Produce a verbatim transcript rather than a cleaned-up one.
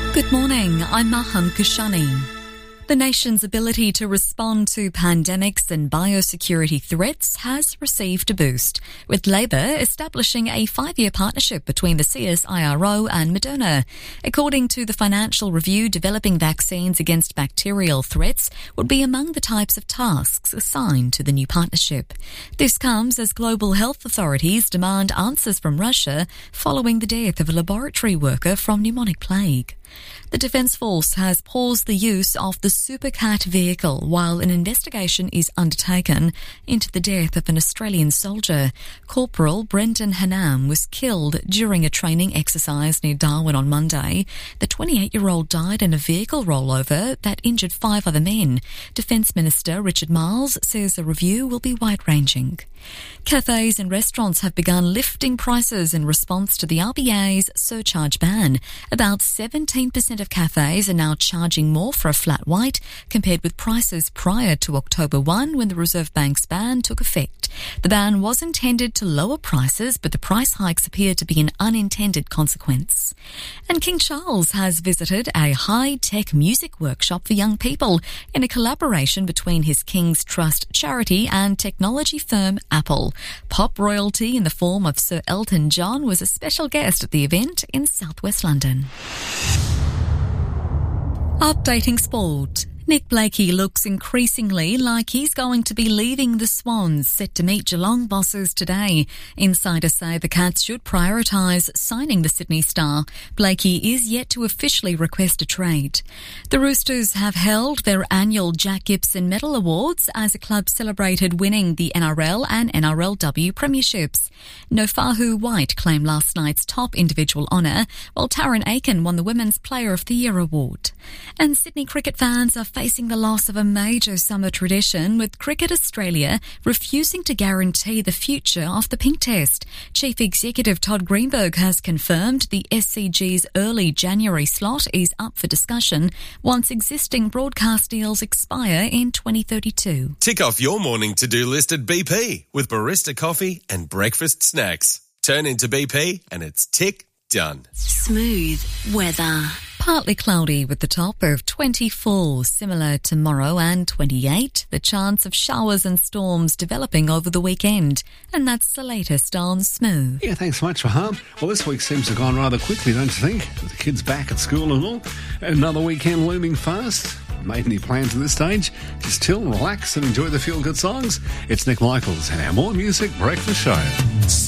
Good morning, I'm Maham Kushani. The nation's ability to respond to pandemics and biosecurity threats has received a boost, with Labor establishing a five-year partnership between the C S I R O and Moderna. According to the Financial Review, developing vaccines against bacterial threats would be among the types of tasks assigned to the new partnership. This comes as global health authorities demand answers from Russia following the death of a laboratory worker from pneumonic plague. The Defence Force has paused the use of the Supercat vehicle while an investigation is undertaken into the death of an Australian soldier. Corporal Brendan Hanam was killed during a training exercise near Darwin on Monday. The twenty-eight-year-old died in a vehicle rollover that injured five other men. Defence Minister Richard Marles says the review will be wide-ranging. Cafes and restaurants have begun lifting prices in response to the R B A's surcharge ban. About seventeen percent of cafes are now charging more for a flat white compared with prices prior to October first when the Reserve Bank's ban took effect. The ban was intended to lower prices, but the price hikes appear to be an unintended consequence. And King Charles has visited a high-tech music workshop for young people in a collaboration between his King's Trust charity and technology firm Apple. Pop royalty in the form of Sir Elton John was a special guest at the event in southwest London. Updating sport. Nick Blakey looks increasingly like he's going to be leaving the Swans, set to meet Geelong bosses today. Insiders say the Cats should prioritise signing the Sydney star. Blakey is yet to officially request a trade. The Roosters have held their annual Jack Gibson Medal Awards as the club celebrated winning the N R L and N R L W premierships. Nofahu White claimed last night's top individual honour, while Taryn Aiken won the Women's Player of the Year award. And Sydney cricket fans are facing the loss of a major summer tradition, with Cricket Australia refusing to guarantee the future of the Pink Test. Chief Executive Todd Greenberg has confirmed the S C G's early January slot is up for discussion once existing broadcast deals expire in twenty thirty-two. Tick off your morning to-do list at B P with barista coffee and breakfast snacks. Turn into B P and it's tick done. Smooth weather. Partly cloudy with the top of twenty-four, similar tomorrow, and twenty-eight. The chance of showers and storms developing over the weekend. And that's the latest on Smooth. Yeah, thanks so much, Faham. Well, this week seems to have gone rather quickly, don't you think? With the kids back at school and all. Another weekend looming fast. Made any plans at this stage? Just chill, relax, and enjoy the feel-good songs. It's Nick Michaels and our More Music Breakfast Show.